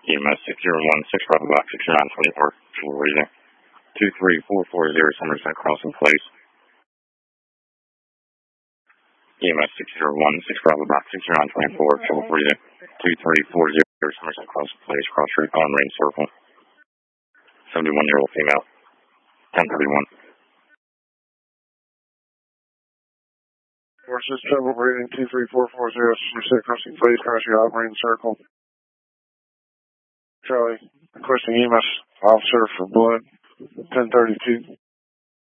EMS 6016 Bravo Box 6924, full reading. 23440 Somerset Crossing Place. EMS 6016 Bravo Box 6924, full reading. 2340 Somerset Crossing Place, cross street on Rain Circle. 71-year-old female. 1031. Forces travel reading 23440 Somerset Crossing Place, cross street on Rain Circle. Charlie, requesting EMS officer for blood, 1032.